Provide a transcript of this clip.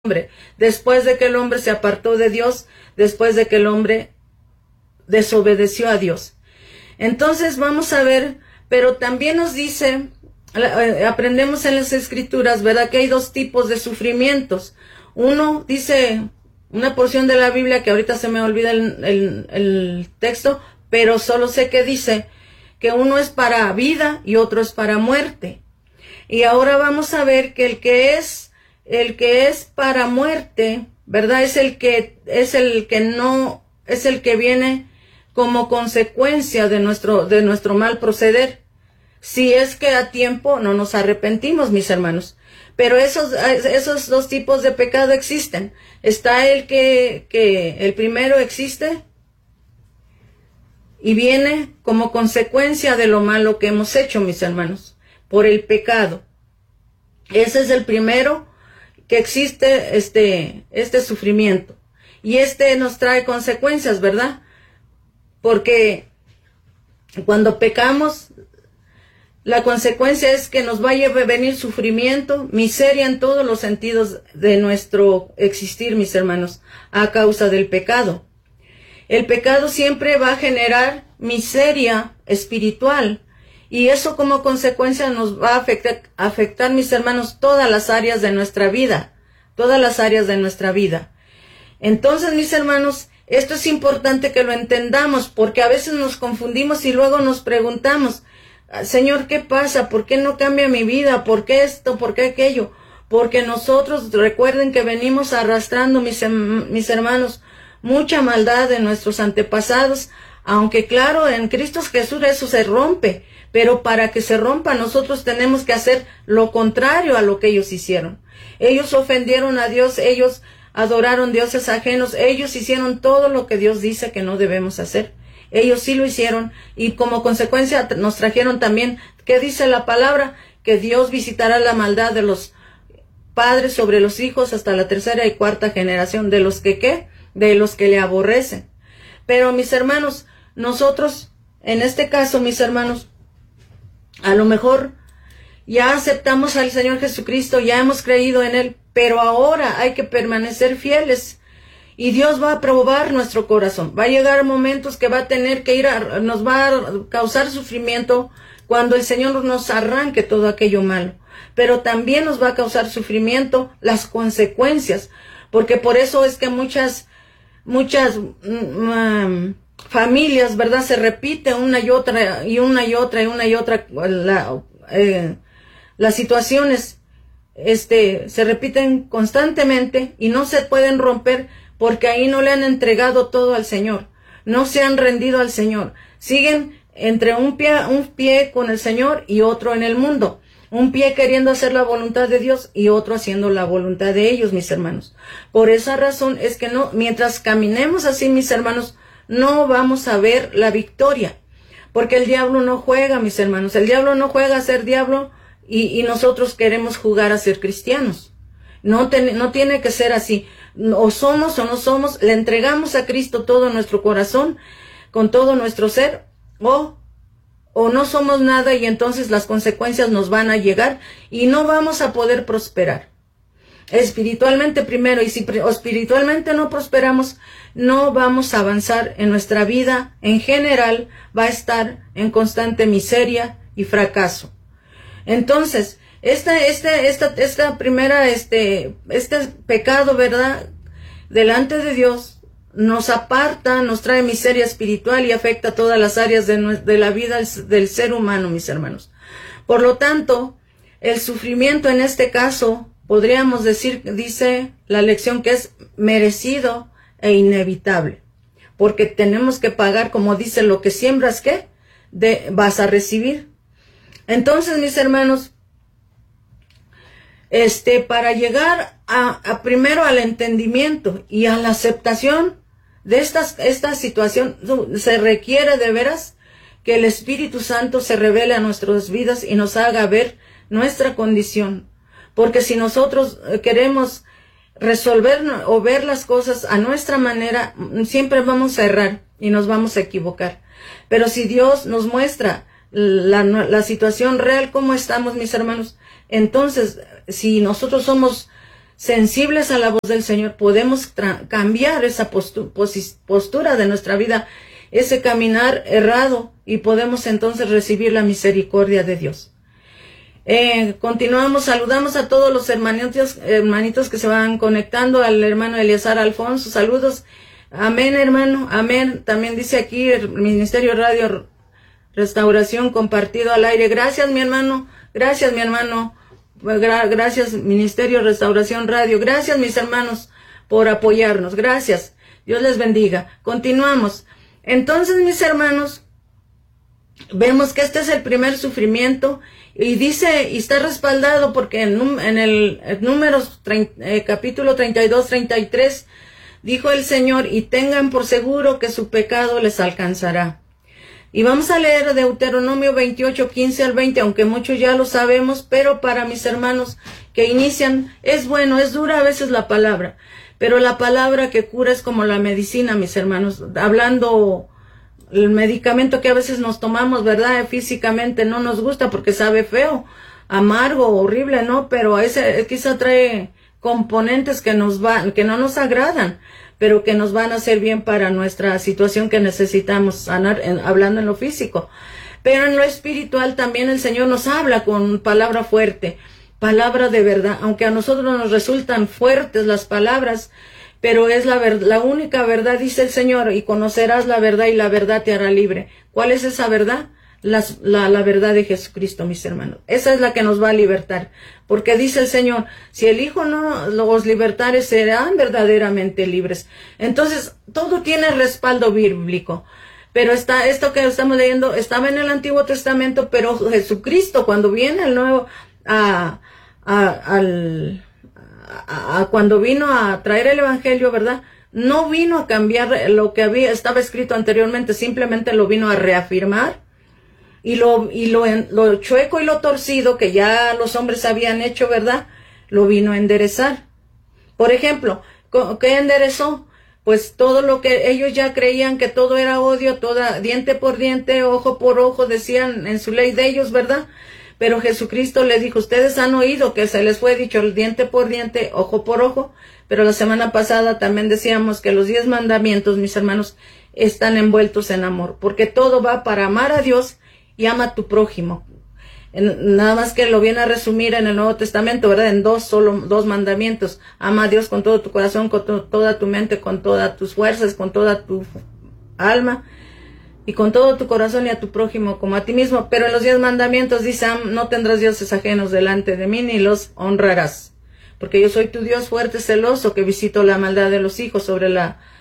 hombre, después de que el hombre se apartó de Dios, después de que el hombre desobedeció a Dios. Entonces vamos a ver, pero también nos dice, aprendemos en las Escrituras, ¿verdad?, que hay dos tipos de sufrimientos. Uno dice, una porción de la Biblia, que ahorita se me olvida el texto, pero solo sé que dice que uno es para vida y otro es para muerte. Y ahora vamos a ver que el que es para muerte, ¿verdad?, es el que viene como consecuencia de nuestro mal proceder. Si es que a tiempo no nos arrepentimos, mis hermanos. Pero esos dos tipos de pecado existen. Está el el primero existe y viene como consecuencia de lo malo que hemos hecho, mis hermanos, por el pecado. Ese es el primero que existe, este sufrimiento. Y nos trae consecuencias, ¿verdad? Porque cuando pecamos, la consecuencia es que nos va a venir sufrimiento, miseria en todos los sentidos de nuestro existir, mis hermanos, a causa del pecado. El pecado siempre va a generar miseria espiritual, y eso como consecuencia nos va a afectar, mis hermanos, todas las áreas de nuestra vida, Entonces, mis hermanos, esto es importante que lo entendamos, porque a veces nos confundimos y luego nos preguntamos, Señor, ¿qué pasa? ¿Por qué no cambia mi vida? ¿Por qué esto? ¿Por qué aquello? Porque nosotros, recuerden que venimos arrastrando, mis hermanos, mucha maldad de nuestros antepasados, aunque claro, en Cristo Jesús eso se rompe, pero para que se rompa nosotros tenemos que hacer lo contrario a lo que ellos hicieron. Ellos ofendieron a Dios, ellos adoraron dioses ajenos, ellos hicieron todo lo que Dios dice que no debemos hacer. Ellos sí lo hicieron, y como consecuencia nos trajeron también, ¿qué dice la palabra? Que Dios visitará la maldad de los padres sobre los hijos hasta la tercera y cuarta generación, de los que le aborrecen. Pero mis hermanos, nosotros, en este caso, mis hermanos, a lo mejor ya aceptamos al Señor Jesucristo, ya hemos creído en Él, pero ahora hay que permanecer fieles. Y Dios va a probar nuestro corazón. Va a llegar momentos que va a tener que nos va a causar sufrimiento cuando el Señor nos arranque todo aquello malo. Pero también nos va a causar sufrimiento las consecuencias. Porque por eso es que muchas familias, ¿verdad?, se repite una y otra, las situaciones, se repiten constantemente y no se pueden romper, porque ahí no le han entregado todo al Señor, no se han rendido al Señor, siguen entre un pie con el Señor y otro en el mundo, un pie queriendo hacer la voluntad de Dios y otro haciendo la voluntad de ellos, mis hermanos. Por esa razón es que mientras caminemos así, mis hermanos, no vamos a ver la victoria, porque el diablo no juega, mis hermanos, el diablo no juega a ser diablo y nosotros queremos jugar a ser cristianos. No tiene que ser así. O somos o no somos, le entregamos a Cristo todo nuestro corazón, con todo nuestro ser, o no somos nada, y entonces las consecuencias nos van a llegar y no vamos a poder prosperar. Espiritualmente primero, y si espiritualmente no prosperamos, no vamos a avanzar en nuestra vida. En general va a estar en constante miseria y fracaso. Entonces, esta primera, este pecado, ¿verdad?, delante de Dios, nos aparta, nos trae miseria espiritual y afecta todas las áreas de la vida del ser humano, mis hermanos. Por lo tanto, el sufrimiento en este caso, podríamos decir, dice la lección, que es merecido e inevitable, porque tenemos que pagar, como dice, lo que siembras, ¿qué? Vas a recibir. Entonces, mis hermanos, para llegar primero al entendimiento y a la aceptación de esta situación, se requiere de veras que el Espíritu Santo se revele a nuestras vidas y nos haga ver nuestra condición. Porque si nosotros queremos resolver o ver las cosas a nuestra manera, siempre vamos a errar y nos vamos a equivocar. Pero si Dios nos muestra la situación real, cómo estamos, mis hermanos, entonces, si nosotros somos sensibles a la voz del Señor, podemos cambiar esa postura de nuestra vida, ese caminar errado, y podemos entonces recibir la misericordia de Dios. Continuamos, saludamos a todos los hermanitos que se van conectando, al hermano Eleazar Alfonso, saludos, amén hermano, amén. También dice aquí el Ministerio Radio Restauración compartido al aire, gracias mi hermano, gracias Ministerio Restauración Radio, gracias mis hermanos por apoyarnos, gracias, Dios les bendiga. Continuamos, entonces mis hermanos, vemos que este es el primer sufrimiento, y dice, y está respaldado porque en el Números capítulo 32, 33, dijo el Señor, y tengan por seguro que su pecado les alcanzará. Y vamos a leer Deuteronomio 28, 15 al 20, aunque muchos ya lo sabemos, pero para mis hermanos que inician, es bueno, es dura a veces la palabra, pero la palabra que cura es como la medicina, mis hermanos, hablando el medicamento que a veces nos tomamos, ¿verdad? Físicamente no nos gusta porque sabe feo, amargo, horrible, ¿no? Pero ese quizá trae componentes que no nos agradan, pero que nos van a hacer bien para nuestra situación que necesitamos sanar, hablando en lo físico. Pero en lo espiritual también el Señor nos habla con palabra fuerte, palabra de verdad, aunque a nosotros nos resultan fuertes las palabras, pero es la única verdad, dice el Señor, y conocerás la verdad y la verdad te hará libre. ¿Cuál es esa verdad? La verdad de Jesucristo, mis hermanos. Esa es la que nos va a libertar. Porque dice el Señor, si el Hijo no los libertare, serán verdaderamente libres. Entonces, todo tiene respaldo bíblico. Pero esto que estamos leyendo estaba en el Antiguo Testamento, pero Jesucristo, cuando viene el nuevo, cuando vino a traer el Evangelio, ¿verdad? No vino a cambiar lo que estaba escrito anteriormente, simplemente lo vino a reafirmar, y lo chueco y lo torcido que ya los hombres habían hecho, ¿verdad? Lo vino a enderezar. Por ejemplo, ¿qué enderezó? Pues todo lo que ellos ya creían que todo era odio, diente por diente, ojo por ojo, decían en su ley de ellos, ¿verdad? Pero Jesucristo le dijo, ustedes han oído que se les fue dicho el diente por diente, ojo por ojo, pero la semana pasada también decíamos que los 10 mandamientos, mis hermanos, están envueltos en amor, porque todo va para amar a Dios y ama a tu prójimo. Nada más que lo viene a resumir en el Nuevo Testamento, ¿verdad? En solo dos mandamientos. Ama a Dios con todo tu corazón, con toda tu mente, con todas tus fuerzas, con toda tu alma, y con todo tu corazón, y a tu prójimo como a ti mismo. Pero en los 10 mandamientos dice, no tendrás dioses ajenos delante de mí, ni los honrarás. Porque yo soy tu Dios fuerte, celoso, que visito la maldad de los hijos sobre